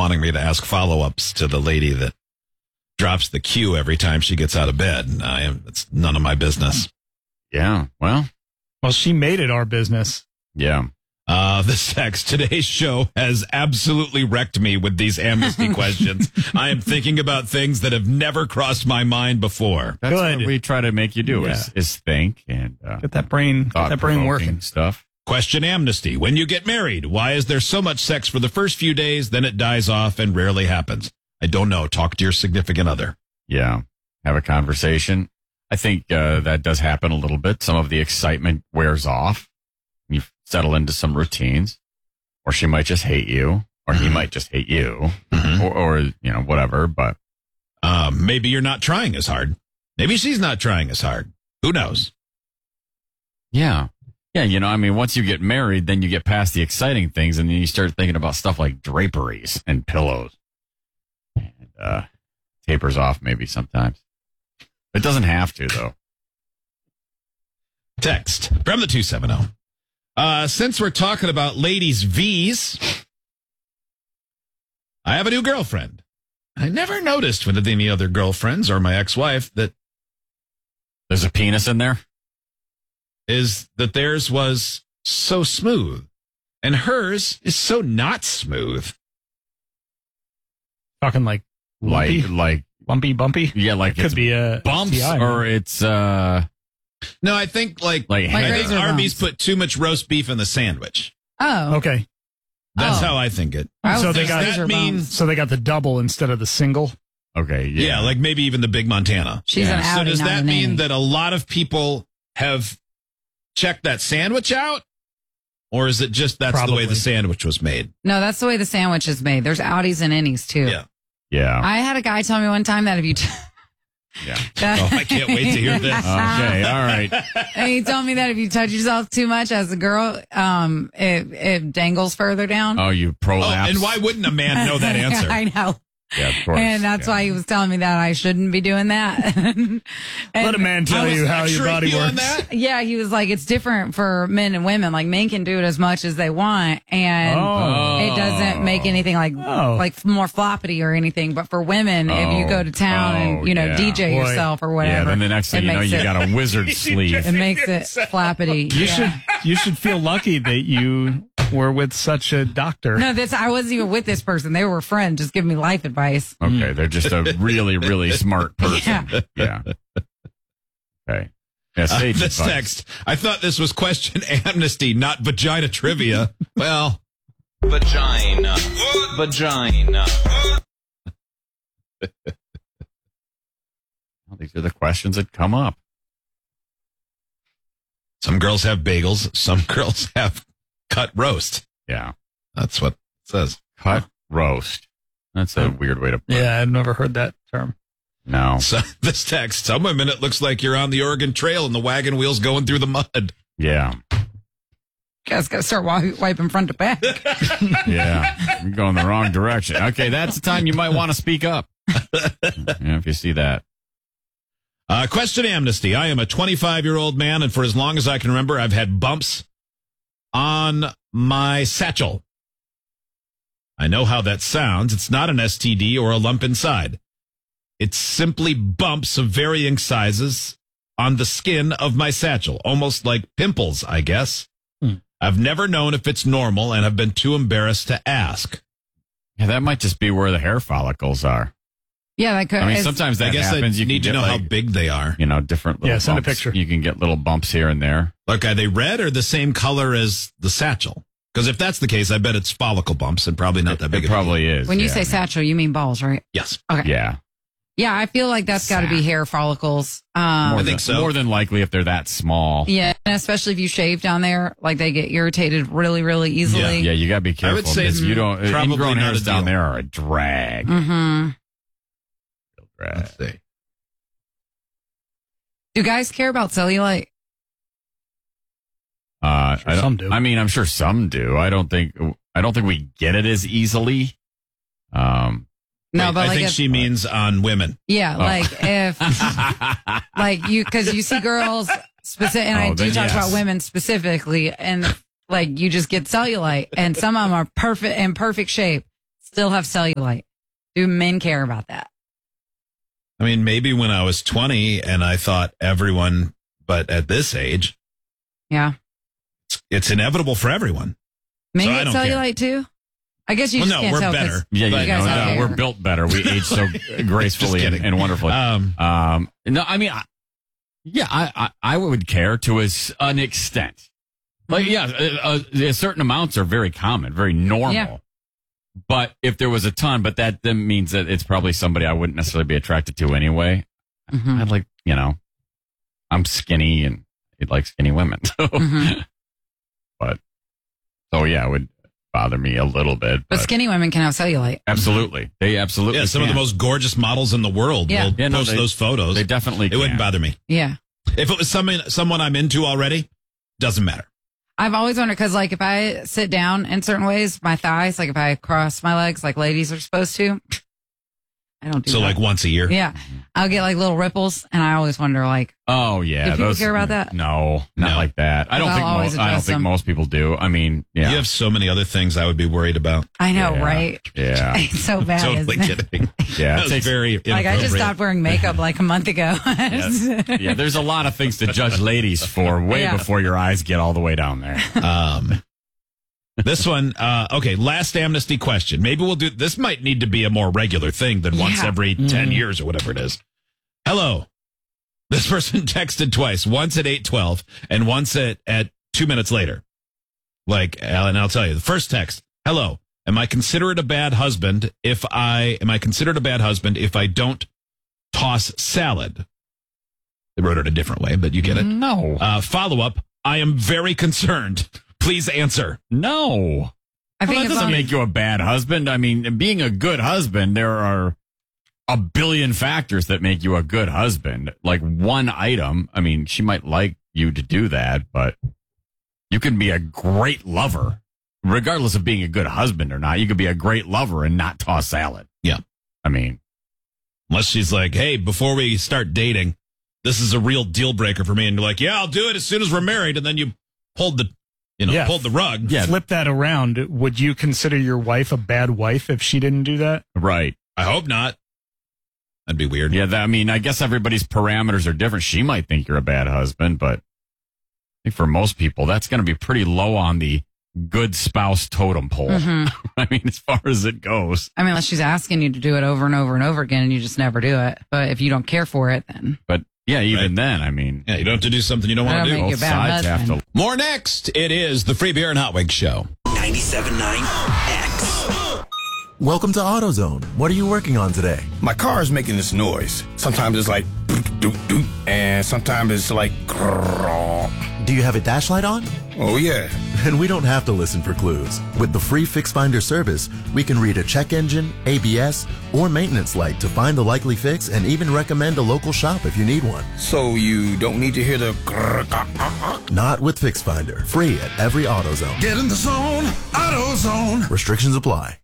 wanting me to ask follow-ups to the lady that drops the cue every time she gets out of bed. It's none of my business. Yeah, well, she made it our business. Yeah. This text, today's show has absolutely wrecked me with these amnesty questions. I am thinking about things that have never crossed my mind before. That's Good. what we try to make you do is think and get that brain working. Stuff. Question amnesty. When you get married, why is there so much sex for the first few days, then it dies off and rarely happens? I don't know. Talk to your significant other. Yeah. Have a conversation. I think that does happen a little bit. Some of the excitement wears off. You settle into some routines, or she might just hate you, or he might just hate you, or whatever. But maybe you're not trying as hard. Maybe she's not trying as hard. Who knows? Yeah. Once you get married, then you get past the exciting things, and then you start thinking about stuff like draperies and pillows, and tapers off maybe sometimes. It doesn't have to, though. Text from the 270. Since we're talking about ladies' V's, I have a new girlfriend. I never noticed with any other girlfriends or my ex-wife that there's a penis in there. Is that theirs was so smooth and hers is so not smooth. Talking like lumpy? like bumpy. Yeah, like it could be a bumps STI, or it's No, I think like like I think Arby's bumps. put too much roast beef in the sandwich. Oh. Okay. That's Oh. how I think it. So they Does got that mean So they got the double instead of the single. okay. yeah, like maybe even the Big Montana. She's an So outie, does not that an mean innie. that a lot of people have checked that sandwich out? Or is it just that's the way Probably. the sandwich was made? No, that's the way the sandwich is made. There's outies and innies too. Yeah. Yeah. I had a guy tell me one time that if you Yeah. Oh, I can't wait to hear this. Okay. All right. And he told me that if you touch yourself too much as a girl, it dangles further down. Oh, you prolapse. And why wouldn't a man know that answer? I know. Yeah, of course. And that's why he was telling me that I shouldn't be doing that. And Let a man tell you how your body works. That? yeah, he was like, it's different for men and women. Like men can do it as much as they want, and it doesn't make anything like more floppity or anything. But for women, if you go to town and yeah. DJ Boy. yourself or whatever, Yeah, then the next thing it you know, makes you it- got a wizard sleeve. it makes it flappity. You should feel lucky that you were with such a doctor. No, I wasn't even with this person. They were friends, just giving me life advice. Okay, they're just a really, really smart person. Yeah. Okay. Yeah, sage This advice. text. I thought this was question amnesty, not vagina trivia. Well, Vagina. Vagina. Well, these are the questions that come up. some girls have bagels. Some girls have cut roast. Yeah. That's what it says. Cut roast. That's a weird way to put it. Yeah, I've never heard that term. No. So this text. Some women, it looks like you're on the Oregon Trail and the wagon wheel's going through the mud. Yeah. You guys got to start wiping front to back. Yeah. You're going the wrong direction. Okay, that's the time you might want to speak up. Yeah, if you see that. Question amnesty. I am a 25-year-old man, and for as long as I can remember, I've had bumps on my satchel. I know how that sounds. It's not an STD or a lump inside. It's simply bumps of varying sizes on the skin of my satchel, almost like pimples, I guess. I've never known if it's normal and have been too embarrassed to ask. Yeah, that might just be where the hair follicles are. Yeah, that could. I mean, sometimes that I guess happens. you You need to can know get how like, big they are. you know, different little Send a bumps. picture. You can get little bumps here and there. Like, are they red or the same color as the satchel? Because if that's the case, I bet it's follicle bumps and probably not that big. It probably is. when you yeah. say satchel, you mean balls, right? Yes. Okay. Yeah. Yeah, I feel like that's got to be hair follicles. I think so. More than likely if they're that small. Yeah, and especially if you shave down there, like they get irritated really, really easily. Yeah, you got to be careful. I would say because you don't. probably Ingrown not hairs a down deal. there are a drag. Mm-hmm. Drag. Let's see. Do guys care about cellulite? Some do. I mean, I'm sure some do. I don't think we get it as easily. No, Wait, but I like think if, she means on women. yeah, Oh. like if like you, because you see girls specific, and I Oh, do then talk yes. about women specifically, and like you just get cellulite, and some of them are perfect in perfect shape, still have cellulite? Do men care about that? I mean, maybe when I was 20 and I thought everyone, but at this age, Yeah. it's inevitable for everyone. Men So I get don't cellulite too? I guess you Well, just no, can't we're tell. better. 'cause Yeah, you guys have hair. we're built better. We age so gracefully Just kidding. and wonderfully. Um, No, I mean, I would care to an extent. Like, yeah, certain amounts are very common, very normal. Yeah. But if there was a ton, but that then means that it's probably somebody I wouldn't necessarily be attracted to anyway. Mhm. I'd like, I'm skinny and I'd like skinny women. So, Mhm. so yeah, it would bother me a little bit. But skinny women can have cellulite. Absolutely. They absolutely yeah, some of the can. most gorgeous models in the world Yeah. will Yeah, no, post those photos. They definitely It wouldn't can. bother me. Yeah. If it was someone I'm into already, doesn't matter. I've always wondered because, like, if I sit down in certain ways, my thighs, like if I cross my legs like ladies are supposed to, I don't do So that. like once a year. Yeah. I'll get like little ripples, and I always wonder, like, Oh yeah, Do people those, care about that? No, not No. like that. I don't I'll think always I don't address think them. most people do. I mean, yeah, You have so many other things I would be worried about. I know, Yeah. right? Yeah, It's so bad. Totally isn't it? kidding. yeah. That It was takes, very Like, I just inappropriate. stopped wearing makeup like a month ago. yeah, there's a lot of things to judge ladies for way Yeah. before your eyes get all the way down there. This one, okay, last amnesty question. Maybe we'll do, this might need to be a more regular thing than once Yeah. every 10 years or whatever it is. Hello. This person texted twice, once at 8:12 and once at 2 minutes later. Like, and I'll tell you, the first text, hello, am I considered a bad husband if I don't toss salad? They wrote it a different way, but you get it. No, Follow up, I am very concerned. Please answer. no. I Well, think that as doesn't long- make you a bad husband. I mean, being a good husband, there are a billion factors that make you a good husband. Like one item, I mean, she might like you to do that, but you can be a great lover, regardless of being a good husband or not. You could be a great lover and not toss salad. Yeah. I mean, Unless she's like, hey, before we start dating, this is a real deal breaker for me. And you're like, yeah, I'll do it as soon as we're married. And then you pulled the rug. yeah, Flip that around. Would you consider your wife a bad wife if she didn't do that? right. I hope not. That'd be weird. Yeah, I mean, I guess everybody's parameters are different. She might think you're a bad husband, but I think for most people, that's going to be pretty low on the good spouse totem pole. Mhm. I mean, as far as it goes. I mean, unless she's asking you to do it over and over and over again and you just never do it. But if you don't care for it, then But yeah, even Right. then, I mean, Yeah, you don't have to do something you don't want That'll to do. make you both a bad sides have husband. to. More next. It is the Free Beer and Hot Wings Show. 97.9 X. Welcome to AutoZone. What are you working on today? My car is making this noise. Sometimes it's like doot, doot, doot, and sometimes it's like grrrr. Do you have a dash light on? Oh yeah. And we don't have to listen for clues. With the free Fix Finder service, we can read a check engine, ABS, or maintenance light to find the likely fix and even recommend a local shop if you need one. So you don't need to hear the grrrr. Not with Fix Finder. Free at every AutoZone. Get in the zone, AutoZone. Restrictions apply.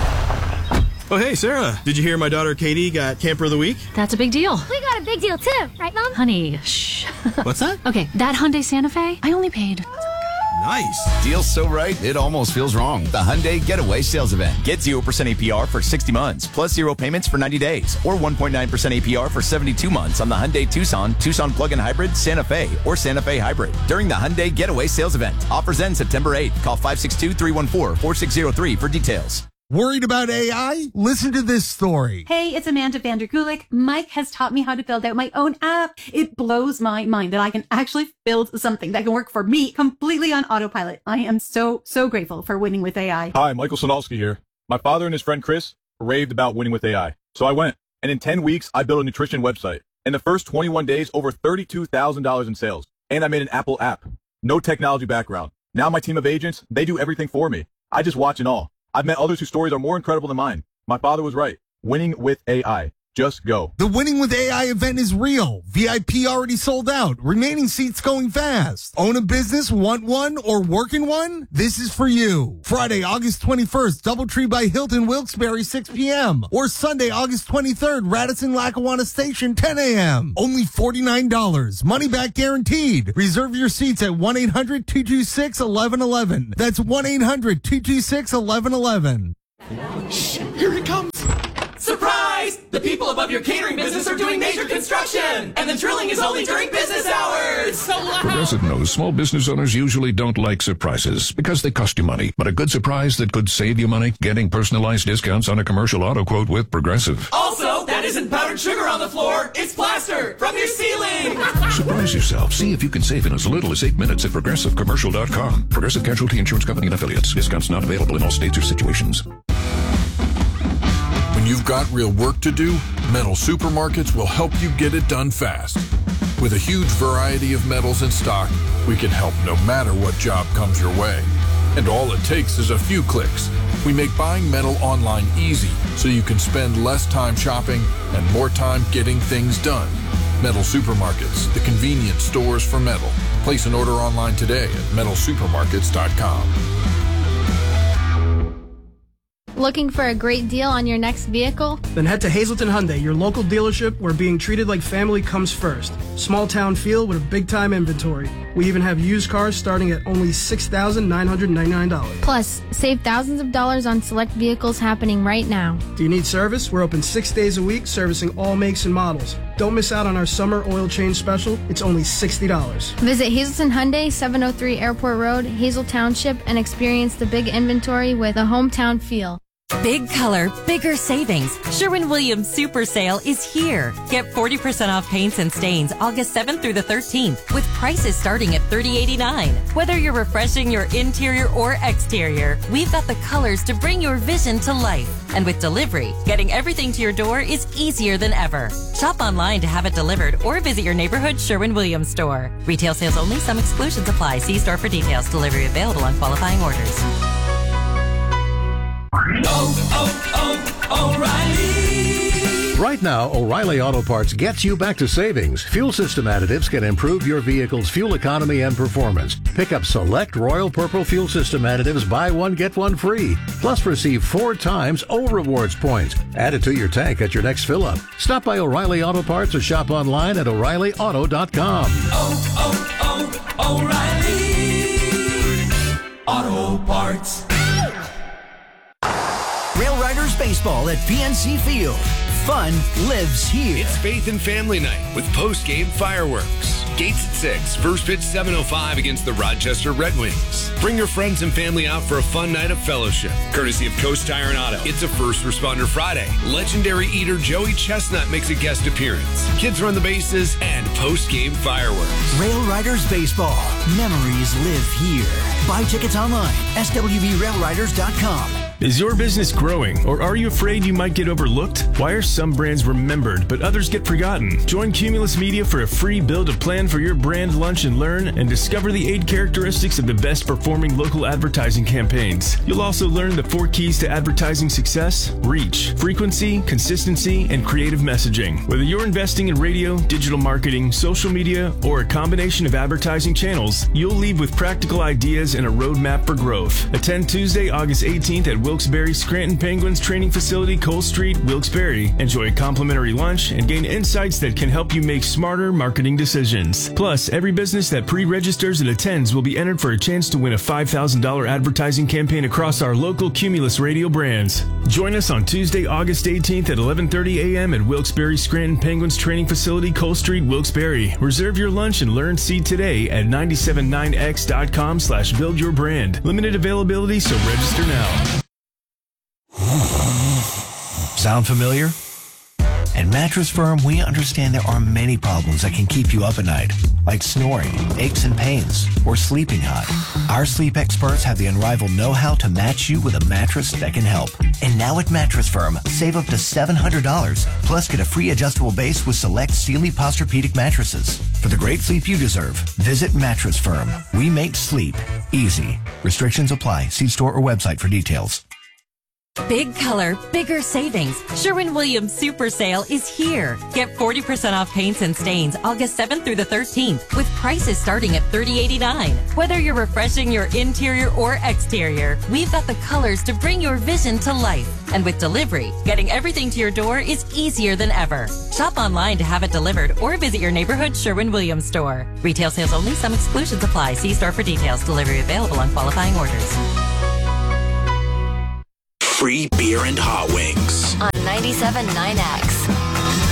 Oh, hey, Sarah. Did you hear my daughter Katie got Camper of the Week? That's a big deal. We got a big deal too, right, Mom? Honey, shh. What's that? Okay, that Hyundai Santa Fe, I only paid. Nice. Deal's so right, it almost feels wrong. The Hyundai Getaway Sales Event. Get 0% APR for 60 months, plus 0 payments for 90 days, or 1.9% APR for 72 months on the Hyundai Tucson, Tucson Plug-in Hybrid, Santa Fe, or Santa Fe Hybrid during the Hyundai Getaway Sales Event. Offers end September 8th. Call 562-314-4603 for details. Worried about AI? Listen to this story. Hey, it's Amanda Vanderkulik. Mike has taught me how to build out my own app. It blows my mind that I can actually build something that can work for me completely on autopilot. I am so grateful for Winning with AI. Hi, Michael Sonalski here. My father and his friend Chris raved about Winning with AI. So I went, and in 10 weeks, I built a nutrition website. In the first 21 days, over $32,000 in sales. And I made an Apple app. No technology background. Now my team of agents, they do everything for me. I just watch and all. I've met others whose stories are more incredible than mine. My father was right. Winning with AI. Just go. The Winning with AI event is real. VIP already sold out. Remaining seats going fast. Own a business, want one, or work in one? This is for you. Friday, August 21st, Doubletree by Hilton, Wilkes-Barre, 6 p.m. Or Sunday, August 23rd, Radisson, Lackawanna Station, 10 a.m. Only $49. Money back guaranteed. Reserve your seats at 1-800-226-1111. That's 1-800-226-1111. Shh, here it comes. Surprise! The people above your catering business are doing major construction, and the drilling is only during business hours. So loud. Progressive knows small business owners usually don't like surprises because they cost you money. But a good surprise that could save you money? Getting personalized discounts on a commercial auto quote with Progressive. Also, that isn't powdered sugar on the floor. It's plaster from your ceiling. Surprise yourself. See if you can save in as little as 8 minutes at ProgressiveCommercial.com. Progressive Casualty Insurance Company and Affiliates. Discounts not available in all states or situations. When you've got real work to do, Metal Supermarkets will help you get it done fast. With a huge variety of metals in stock, we can help no matter what job comes your way. And all it takes is a few clicks. We make buying metal online easy so you can spend less time shopping and more time getting things done. Metal Supermarkets, the convenient stores for metal. Place an order online today at metalsupermarkets.com. Looking for a great deal on your next vehicle? Then head to Hazleton Hyundai, your local dealership where being treated like family comes first. Small town feel with a big time inventory. We even have used cars starting at only $6,999. Plus, save thousands of dollars on select vehicles happening right now. Do you need service? We're open 6 days a week, servicing all makes and models. Don't miss out on our summer oil change special. It's only $60. Visit Hazleton Hyundai, 703 Airport Road, Hazel Township, and experience the big inventory with a hometown feel. Big color, bigger savings. Sherwin-Williams Super Sale is here. Get 40% off paints and stains August 7th through the 13th with prices starting at $30.89. Whether you're refreshing your interior or exterior, we've got the colors to bring your vision to life. And with delivery, getting everything to your door is easier than ever. Shop online to have it delivered or visit your neighborhood Sherwin-Williams store. Retail sales only. Some exclusions apply. See store for details. Delivery available on qualifying orders. O'Reilly. Right now, O'Reilly Auto Parts gets you back to savings. Fuel system additives can improve your vehicle's fuel economy and performance. Pick up select Royal Purple fuel system additives, buy one, get one free. Plus receive 4 times O Rewards points. Add it to your tank at your next fill-up. Stop by O'Reilly Auto Parts or shop online at O'ReillyAuto.com. O'Reilly Auto Parts. Rail Riders Baseball at PNC Field. Fun lives here. It's Faith and Family Night with post-game fireworks. Gates at 6, first pitch 7:05 against the Rochester Red Wings. Bring your friends and family out for a fun night of fellowship. Courtesy of Coast Tire and Auto. It's a First Responder Friday. Legendary eater Joey Chestnut makes a guest appearance. Kids run the bases and post-game fireworks. Rail Riders Baseball. Memories live here. Buy tickets online. SWBRailriders.com. Is your business growing, or are you afraid you might get overlooked? Why are some brands remembered, but others get forgotten? Join Cumulus Media for a free build a plan for your brand lunch and learn, and discover the 8 characteristics of the best performing local advertising campaigns. You'll also learn the 4 keys to advertising success: reach, frequency, consistency, and creative messaging. Whether you're investing in radio, digital marketing, social media, or a combination of advertising channels, you'll leave with practical ideas and a roadmap for growth. Attend Tuesday, August 18th at Wilkes-Barre Scranton Penguins Training Facility, Cole Street, Wilkes-Barre. Enjoy a complimentary lunch and gain insights that can help you make smarter marketing decisions. Plus, every business that pre-registers and attends will be entered for a chance to win a $5,000 advertising campaign across our local Cumulus radio brands. Join us on Tuesday, August 18th at 11:30 a.m. at Wilkes-Barre Scranton Penguins Training Facility, Cole Street, Wilkes-Barre. Reserve your lunch and learn seat today at 979x.com/buildyourbrand. Limited availability, so register now. Sound familiar? At Mattress Firm, we understand there are many problems that can keep you up at night, like snoring, aches and pains, or sleeping hot. Our sleep experts have the unrivaled know-how to match you with a mattress that can help. And now at Mattress Firm, save up to $700, plus get a free adjustable base with select Sealy Posturepedic mattresses. For the great sleep you deserve, visit Mattress Firm. We make sleep easy. Restrictions apply. See store or website for details. Big color, bigger savings. Sherwin-Williams Super Sale is here. Get 40% off paints and stains August 7th through the 13th with prices starting at $30.89. Whether you're refreshing your interior or exterior, we've got the colors to bring your vision to life. And with delivery, getting everything to your door is easier than ever. Shop online to have it delivered or visit your neighborhood Sherwin-Williams store. Retail sales only. Some exclusions apply. See store for details. Delivery available on qualifying orders. free beer and hot wings. On 97.9X.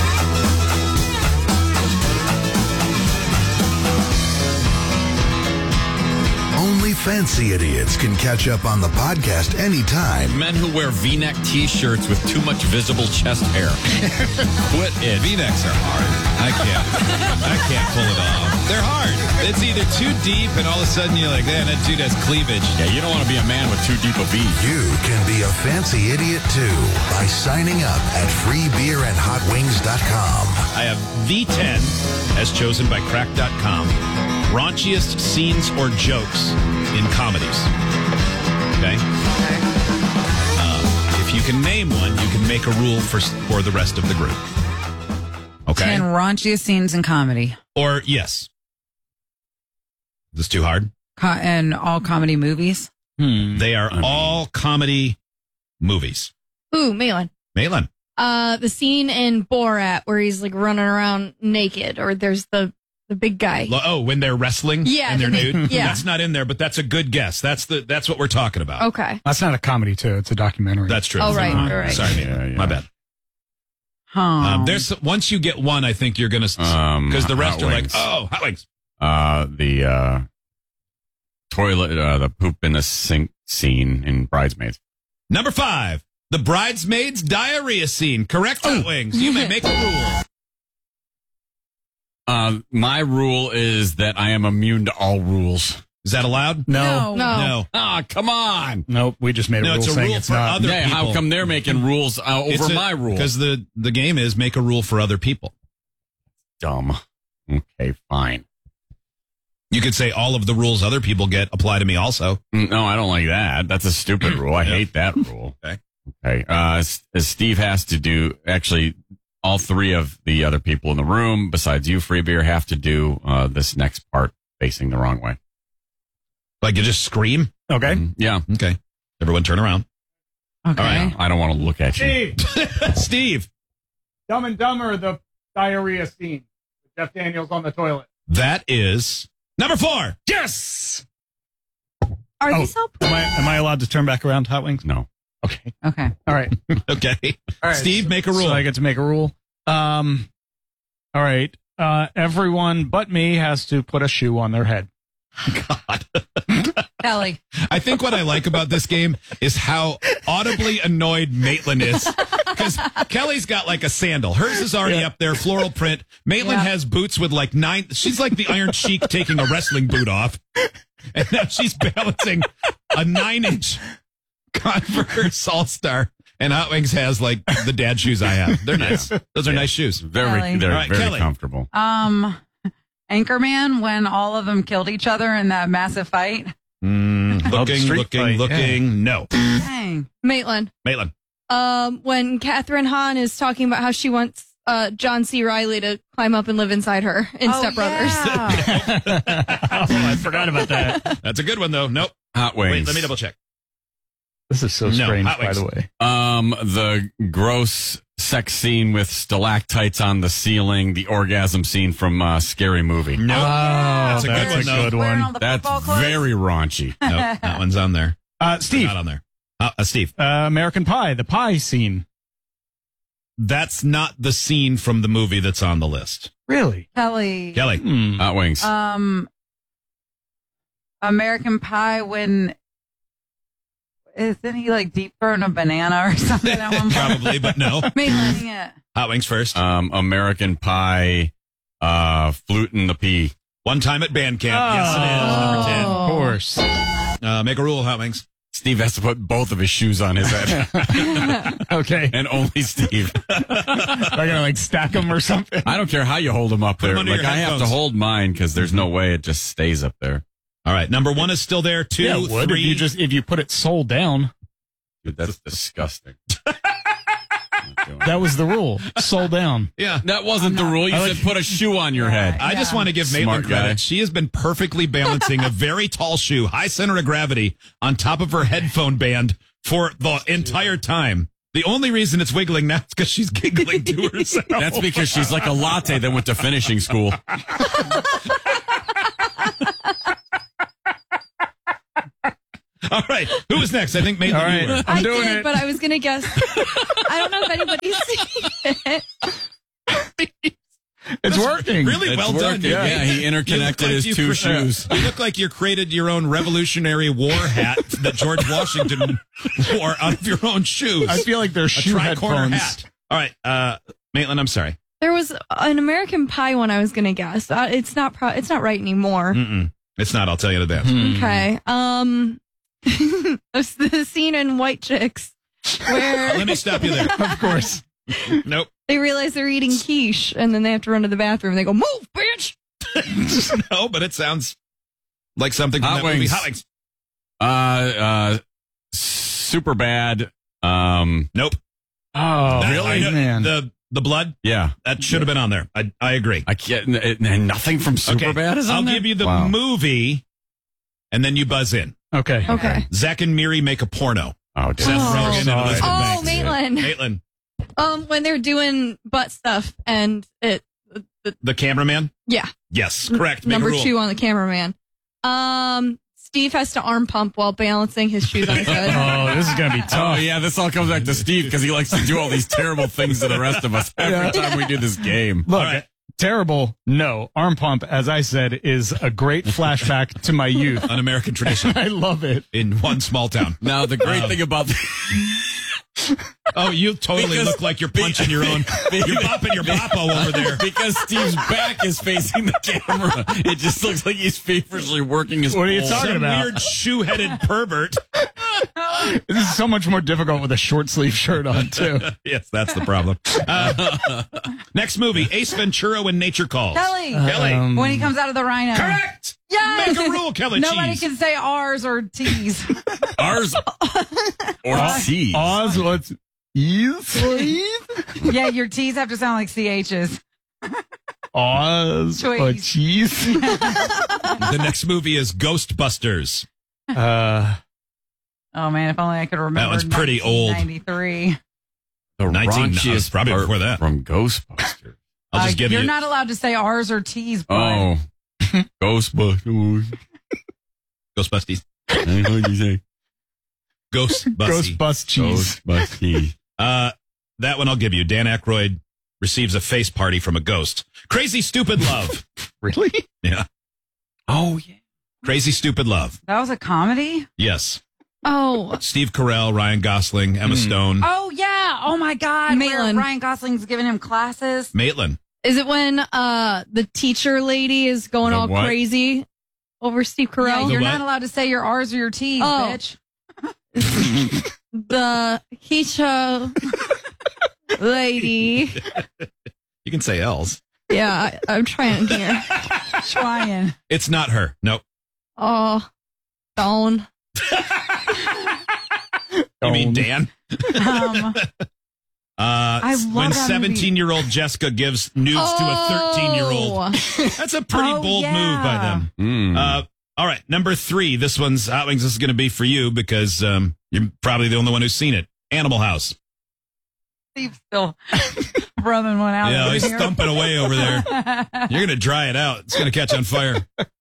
Only fancy idiots can catch up on the podcast anytime. Men who wear V-neck T-shirts with too much visible chest hair. Quit it. V-necks are hard. I can't pull it off. They're hard. It's either too deep and all of a sudden you're like, man, that dude has cleavage. Yeah, you don't want to be a man with too deep a V. You can be a fancy idiot too by signing up at freebeerandhotwings.com. I have V10 as chosen by crack.com. Raunchiest scenes or jokes in comedies. Okay? If you can name one, you can make a rule for the rest of the group. Okay? 10 raunchiest scenes in comedy. Or, yes. Is this too hard? And all comedy movies? They are all comedy movies. Ooh, Malin. Malin. The scene in Borat where he's like running around naked, or there's the big guy. Oh, when they're wrestling? Yeah, and they're nude? yeah. That's not in there, but that's a good guess. That's what we're talking about. Okay. That's not a comedy, too. It's a documentary. That's true. Oh, right. Sorry, Malin. My bad. There's once you get one, I think you're going to, because the rest are like, oh, hot wings. The toilet, the poop in the sink scene in Bridesmaids. Number 5, the bridesmaids' diarrhea scene. Correct, hot wings. You may make a rule. My rule is that I am immune to all rules. Is that allowed? No. Ah, come on. Nope, we just made a rule it's a saying rule it's for not. other people. How come they're making rules over my rule? Because the game is make a rule for other people. Dumb. Okay, fine. You could say all of the rules other people get apply to me also. No, I don't like that. That's a stupid rule. I hate that rule. Okay. Steve has to do, actually, all 3 of the other people in the room, besides you, Free Beer, have to do this next part facing the wrong way. Like you just scream? Okay. Yeah. Okay. Everyone turn around. Okay. All right. I don't want to look at you. Steve. Dumb and Dumber, the diarrhea scene. Jeff Daniels on the toilet. That is number 4. Yes. Are these all? Am I allowed to turn back around, Hot Wings? No. Okay. Okay. All right. Okay. All right. Steve, make a rule. So I get to make a rule. All right. Everyone but me has to put a shoe on their head. God. Kelly. I think what I like about this game is how audibly annoyed Maitland is. Because Kelly's got like a sandal. Hers is already up there, floral print. Maitland has boots with like 9. She's like the Iron Sheik taking a wrestling boot off. And now she's balancing a 9-inch Converse All-Star. And Hot Wings has like the dad shoes I have. They're nice. Those are nice shoes. They're All right, very Kelly. comfortable. Anchorman, when all of them killed each other in that massive fight. Looking. No. Dang. Maitland. When Catherine Hahn is talking about how she wants John C. Reilly to climb up and live inside her in Step Brothers. I forgot about that. That's a good one, though. Nope. Hot Wings. Wait, let me double check. This is so strange, Hot by Wings. the way. The gross sex scene with stalactites on the ceiling, the orgasm scene from Scary Movie. No, that's a good one. That's very raunchy. No, that one's on there. Steve. Not on there. Steve. American Pie, the pie scene. That's not the scene from the movie that's on the list. Really? Kelly. Hot Wings. American Pie, when isn't he like deep throwing a banana or something at one point? Probably, but no. Maitland. Yeah. Hot Wings first. American Pie, fluting the pea. One Time at Band Camp. Yes, it is. Number 10. Of course. Make a rule, Hot Wings. Steve has to put both of his shoes on his head. Okay. And only Steve. Am I going to like stack them or something? I don't care how you hold them up there. under Like your I have to headphones. hold mine because there's no way it just stays up there. All right. Number 1 is still there. 2, Yeah, it would 3. if you put it sole down. Dude, that's disgusting. That was the rule. Sole down. Yeah. That wasn't the rule. You said put a shoe on your head. I just want to give Smart Maitland credit. guy. She has been perfectly balancing a very tall shoe, high center of gravity, on top of her headphone band for the entire time. The only reason it's wiggling now is because she's giggling to herself. That's because she's like a latte that went to finishing school. All right. Who was next? I think Maitland. All right. You were. I'm I doing did, it. but I was gonna guess. I don't know if anybody's seen it. It's working. Really It's well done. working. Yeah, he interconnected his two shoes. You look like you created your own Revolutionary War hat that George Washington wore out of your own shoes. I feel like they're a shoe tricorner headphones. hat. All right, Maitland, I'm sorry. There was an American Pie one I was gonna guess. It's not. It's not right anymore. Mm-mm. It's not. I'll tell you in advance. Okay. The scene in White Chicks where Let me stop you there. Of course. Nope. they realize they're eating quiche and then they have to run to the bathroom. They go, "Move, bitch!" No, but it sounds like something from Hot that movie. Wings. Hot Wings. Super bad. Nope. Oh, Really? man. The blood? Yeah. That should have been on there. I agree. I can't. Nothing from Super bad is on I'll there? give you the Wow. movie, and then you buzz in. Okay. Okay. Zach and Miri make a porno. Oh, Seth Rogen and Elizabeth Oh, Banks. Maitland. Maitland. When they're doing butt stuff and it. The cameraman? Yeah. Yes, correct. Make a Number rule. 2 on the cameraman. Steve has to arm pump while balancing his shoes on his head. Oh, this is going to be tough. Oh, yeah, this all comes back to Steve because he likes to do all these terrible things to the rest of us every time we do this game. Look, terrible. No. Arm pump, as I said, is a great flashback to my youth. An American tradition. I love it. In one small town. Now, the great thing about Oh, you totally look like you're punching your own. You're bopping your boppo over there. Because Steve's back is facing the camera. It just looks like he's feverishly working his What are you pole. talking Some about? weird shoe-headed pervert. This is so much more difficult with a short sleeve shirt on, too. Yes, that's the problem. Next movie, Ace Ventura When Nature Calls. Kelly. Kelly. When he comes out of the rhino. Correct. Yes. Make a rule, Kelly. Nobody Cheese. can say R's or T's. Ours or C's. Oz, what's Ease? Yeah, your T's have to sound like CH's. Oz or Choice. cheese? The next movie is Ghostbusters. Oh man, if only I could remember. That one's pretty old. 1993. The 19 raunchiest probably part before that. From Ghostbusters. I'll just give You're you. not allowed to say R's or T's, bud. Oh. Ghostbusters. Ghostbusties. What did you say? Ghostbusty. Ghostbust cheese. Ghostbusties. That one I'll give you. Dan Aykroyd receives a face party from a ghost. Crazy Stupid Love. Really? Yeah. Oh, yeah. Crazy Stupid Love. That was a comedy? Yes. Oh. Steve Carell, Ryan Gosling, Emma Stone. Oh, yeah. Oh, my God. Maitland. Where Ryan Gosling's giving him classes. Maitland. Is it when the teacher lady is going The all what? crazy over Steve Yeah, Carell? you're what? not allowed to say your R's or your T's, Oh. bitch. The teacher lady. You can say L's. Yeah, I'm trying here. Trying. It's not her. Nope. Oh, Dawn. You mean Dan? I love when that 17-year-old Jessica gives news to a 13-year-old. That's a pretty bold move by them. All right, number 3. This one's Hot Wings. This is going to be for you because you're probably the only one who's seen it. Animal House. Steve's still rubbing one out. Yeah, over he's here. thumping away over there. You're going to dry it out. It's going to catch on fire.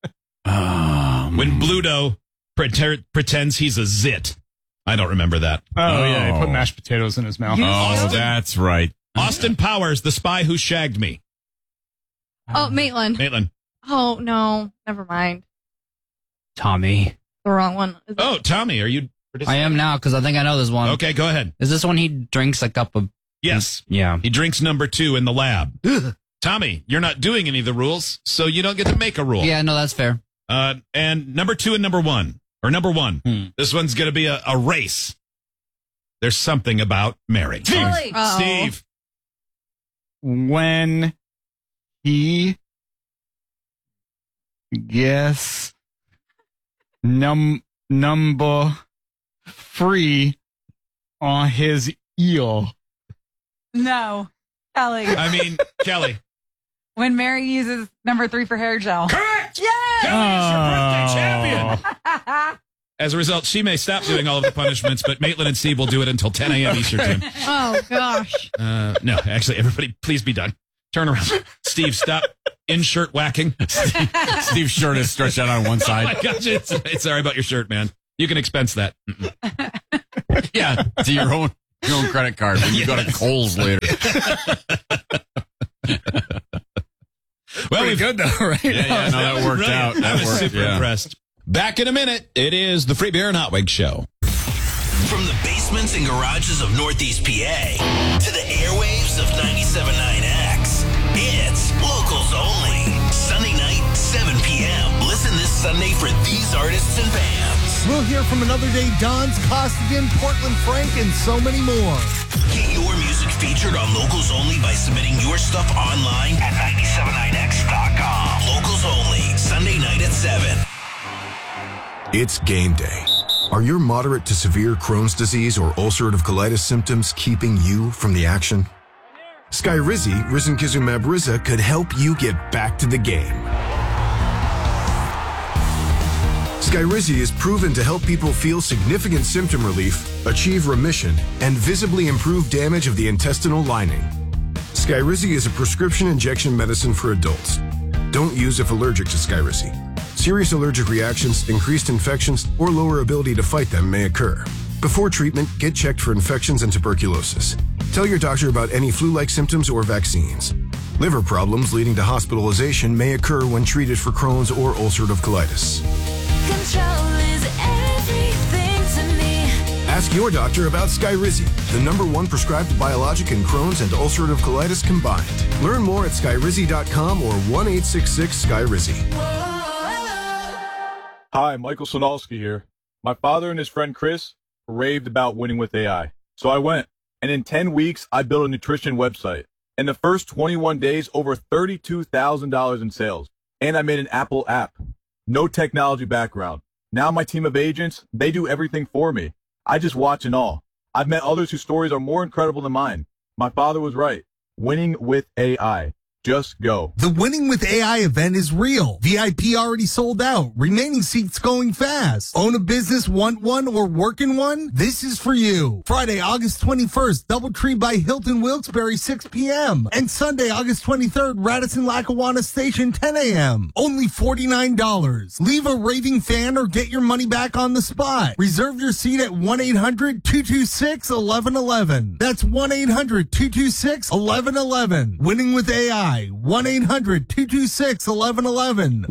When Bluto pretends he's a zit. I don't remember that. Oh, yeah. He put mashed potatoes in his mouth. Oh, that's right. Austin Powers, The Spy Who Shagged Me. Oh, Maitland. Maitland. Oh, no. Never mind. Tommy. The wrong one. Oh, Tommy, are you? I am now because I think I know this one. Okay, go ahead. Is this when he drinks a cup of? Yes. Yeah. He drinks number 2 in the lab. Tommy, you're not doing any of the rules, so you don't get to make a rule. Yeah, no, that's fair. And number 2 and number 1. Or number 1. This one's going to be a race. There's something about Mary. Really? Steve. When he gets number 3 on his eel. No. Kelly. I mean, Kelly. When Mary uses number 3 for hair gel. Correct! Yes! Kelly is your birthday champion! As a result, she may stop doing all of the punishments, but Maitland and Steve will do it until 10 a.m. Eastern time. Oh, gosh. No, actually, everybody, please be done. Turn around. Steve, stop in-shirt whacking. Steve's shirt is stretched out on one Oh, side. my gosh. It's sorry about your shirt, man. You can expense that. Yeah, to your own credit card when you go to Kohl's later. Well, pretty good though, right? Yeah, no, that worked out. I was super impressed. Back in a minute. It is the Free Beer and Hot Wings Show. From the basements and garages of Northeast PA to the airwaves of 97.9X, it's Locals Only. Sunday night, 7 p.m. Listen this Sunday for these artists and bands. We'll hear from Another Day Don's, Costigan, Portland Frank, and so many more. Get your music featured on Locals Only by submitting your stuff online at 979x.com. Locals Only, Sunday night at 7. It's game day. Are your moderate to severe Crohn's disease or ulcerative colitis symptoms keeping you from the action? Skyrizi, risankizumab Riza, could help you get back to the game. Skyrizi is proven to help people feel significant symptom relief, achieve remission, and visibly improve damage of the intestinal lining. Skyrizi is a prescription injection medicine for adults. Don't use if allergic to Skyrizi. Serious allergic reactions, increased infections, or lower ability to fight them may occur. Before treatment, get checked for infections and tuberculosis. Tell your doctor about any flu-like symptoms or vaccines. Liver problems leading to hospitalization may occur when treated for Crohn's or ulcerative colitis. Control is everything to me. Ask your doctor about Skyrizi, the #1 prescribed biologic in Crohn's and ulcerative colitis combined. Learn more at skyrizi.com or 1-866-SKYRIZI. Hi, Michael Sonalski here. My father and his friend Chris raved about winning with AI. So I went, and in 10 weeks, I built a nutrition website. In the first 21 days, over $32,000 in sales. And I made an Apple app. No technology background. Now my team of agents, they do everything for me. I just watch and all. I've met others whose stories are more incredible than mine. My father was right. Winning with AI. Just go. The Winning with AI event is real. VIP already sold out. Remaining seats going fast. Own a business, want one, or work in one? This is for you. Friday, August 21st, Doubletree by Hilton Wilkes-Barre, 6 p.m. And Sunday, August 23rd, Radisson Lackawanna Station, 10 a.m. Only $49. Leave a raving fan or get your money back on the spot. Reserve your seat at 1-800-226-1111. That's 1-800-226-1111. Winning with AI. 1-800-226-1111.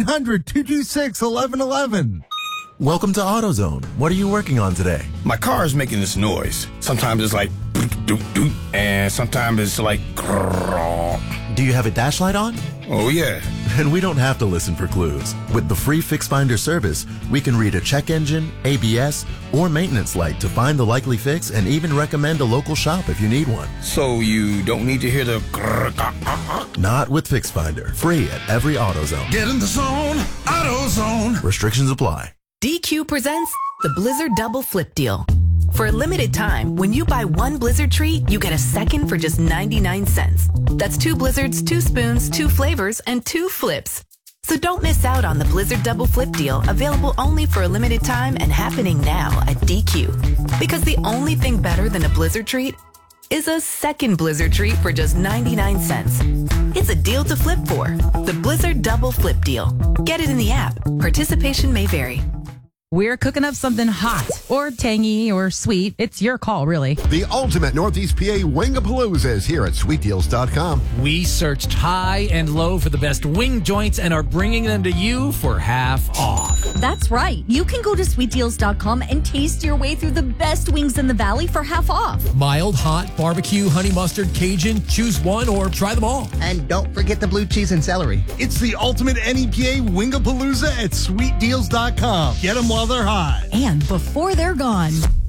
1-800-226-1111. Welcome to AutoZone. What are you working on today? My car is making this noise. Sometimes it's like doop, doop, doop, and sometimes it's like grrr. Do you have a dash light on? Oh, yeah. And we don't have to listen for clues. With the free Fix Finder service, we can read a check engine, ABS, or maintenance light to find the likely fix and even recommend a local shop if you need one. So you don't need to hear the grrr. Not with Fix Finder. Free at every AutoZone. Get in the zone. AutoZone. Restrictions apply. DQ presents the Blizzard Double Flip Deal. For a limited time, when you buy one Blizzard treat, you get a second for just 99 cents. That's 2 Blizzards, 2 spoons, 2 flavors, and 2 flips. So don't miss out on the Blizzard Double Flip Deal, available only for a limited time and happening now at DQ. Because the only thing better than a Blizzard treat is a second Blizzard treat for just 99 cents. It's a deal to flip for. The Blizzard Double Flip Deal. Get it in the app. Participation may vary. We're cooking up something hot or tangy or sweet. It's your call, really. The ultimate Northeast PA Wingapalooza is here at sweetdeals.com. We searched high and low for the best wing joints and are bringing them to you for half off. That's right. You can go to sweetdeals.com and taste your way through the best wings in the valley for half off. Mild, hot, barbecue, honey mustard, Cajun. Choose one or try them all. And don't forget the blue cheese and celery. It's the ultimate NEPA Wingapalooza at sweetdeals.com. Get them while they're hot. And before they're gone.